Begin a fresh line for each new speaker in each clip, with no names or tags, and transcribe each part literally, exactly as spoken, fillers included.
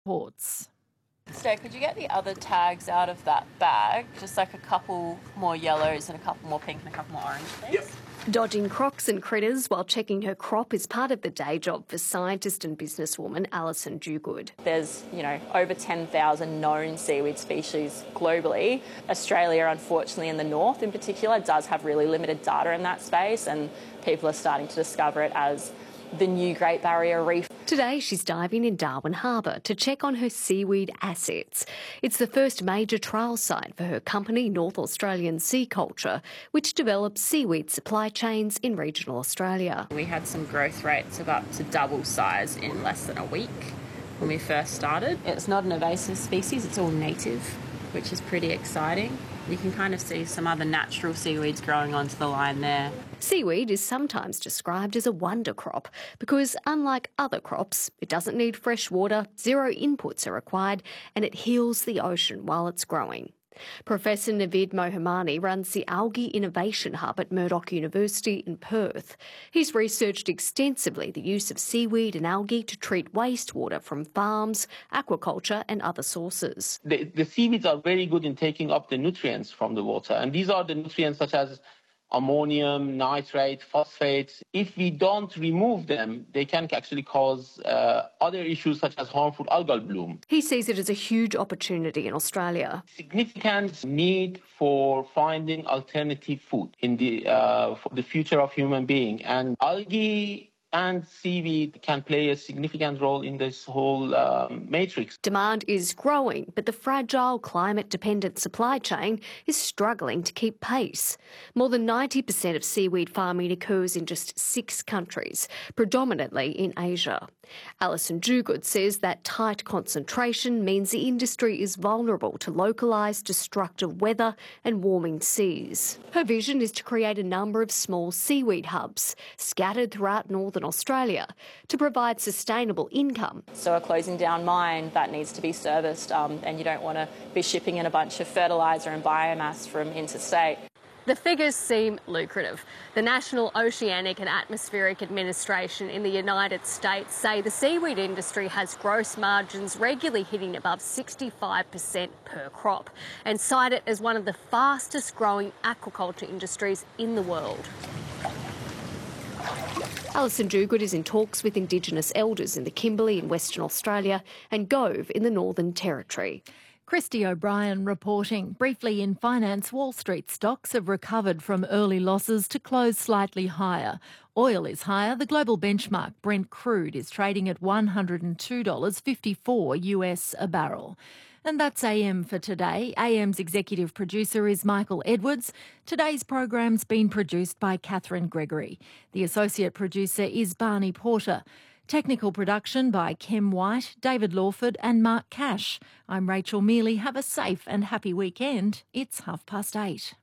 Ports.
So could you get the other tags out of that bag? Just like a couple more yellows and a couple more pink and a couple more orange, please. Yep.
Dodging crocs and critters while checking her crop is part of the day job for scientist and businesswoman Alison Dugood.
There's, you know, over ten thousand known seaweed species globally. Australia, unfortunately, in the north in particular, does have really limited data in that space, and people are starting to discover it as the new Great Barrier Reef.
Today she's diving in Darwin Harbour to check on her seaweed assets. It's the first major trial site for her company, North Australian Sea Culture, which develops seaweed supply chains in regional Australia.
We had some growth rates of up to double size in less than a week when we first started. It's not an invasive species, it's all native, which is pretty exciting. You can kind of see some other natural seaweeds growing onto the line there.
Seaweed is sometimes described as a wonder crop because, unlike other crops, it doesn't need fresh water, zero inputs are required, and it heals the ocean while it's growing. Professor Navid Mohammadi runs the Algae Innovation Hub at Murdoch University in Perth. He's researched extensively the use of seaweed and algae to treat wastewater from farms, aquaculture and other sources.
The, the seaweeds are very good in taking up the nutrients from the water, and these are the nutrients such as ammonium, nitrate, phosphates. If we don't remove them, they can actually cause uh, other issues such as harmful algal bloom.
He sees it as a huge opportunity in Australia.
Significant need for finding alternative food in the uh, for the future of human being, and algae and seaweed can play a significant role in this whole um, matrix.
Demand is growing, but the fragile climate-dependent supply chain is struggling to keep pace. More than ninety percent of seaweed farming occurs in just six countries, predominantly in Asia. Alison Dugood says that tight concentration means the industry is vulnerable to localised destructive weather and warming seas. Her vision is to create a number of small seaweed hubs scattered throughout northern Australia to provide sustainable income.
So a closing down mine that needs to be serviced, um, and you don't want to be shipping in a bunch of fertiliser and biomass from interstate.
The figures seem lucrative. The National Oceanic and Atmospheric Administration in the United States say the seaweed industry has gross margins regularly hitting above sixty-five percent per crop and cite it as one of the fastest growing aquaculture industries in the world. Alison Dugood is in talks with Indigenous elders in the Kimberley in Western Australia and Gove in the Northern Territory.
Christy O'Brien reporting. Briefly in finance, Wall Street stocks have recovered from early losses to close slightly higher. Oil is higher. The global benchmark Brent crude is trading at one hundred two dollars fifty-four US a barrel. And that's A M for today. A M's executive producer is Michael Edwards. Today's program's been produced by Catherine Gregory. The associate producer is Barney Porter. Technical production by Kem White, David Lawford and Mark Cash. I'm Rachel Mealy. Have a safe and happy weekend. It's half past eight.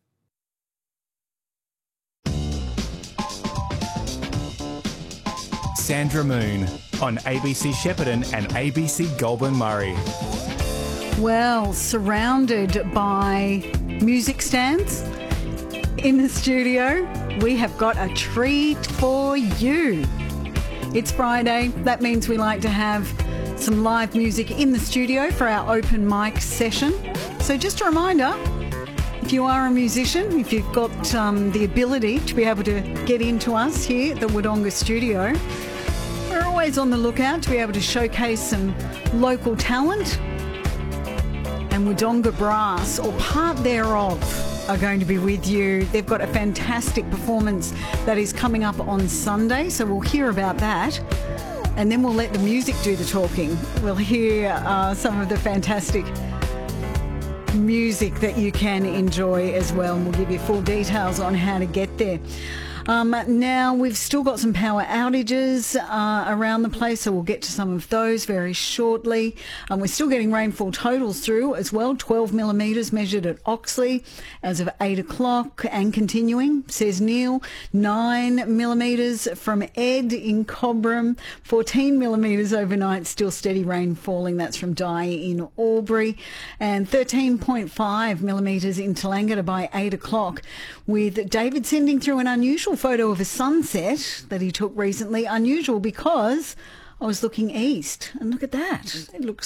Sandra Moon on A B C Shepparton and A B C Goulburn Murray.
Well, surrounded by music stands in the studio, we have got a treat for you. It's Friday. That means we like to have some live music in the studio for our open mic session. So just a reminder, if you are a musician, if you've got um, the ability to be able to get into us here at the Wodonga studio, we're always on the lookout to be able to showcase some local talent. And Wodonga Brass, or part thereof, are going to be with you. They've got a fantastic performance that is coming up on Sunday, so we'll hear about that. And then we'll let the music do the talking. We'll hear uh, some of the fantastic music that you can enjoy as well, and we'll give you full details on how to get there. Um, now, we've still got some power outages uh, around the place, so we'll get to some of those very shortly. Um, we're still getting rainfall totals through as well. twelve millimetres measured at Oxley as of eight o'clock and continuing, says Neil. nine millimetres from Ed in Cobram. fourteen millimetres overnight, still steady rain falling. That's from Dye in Albury. And thirteen point five millimetres in Toolangatta by eight o'clock, with David sending through an unusual photo of a sunset that he took recently. Unusual because I was looking east, and look at that. It looks